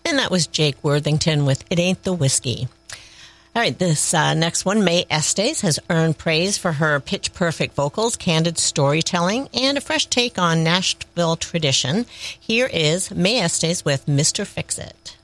And that was Jake Worthington with It Ain't the Whiskey. All right, this next one, Mae Estes, has earned praise for her pitch-perfect vocals, candid storytelling, and a fresh take on Nashville tradition. Here is Mae Estes with Mr. Fix-It.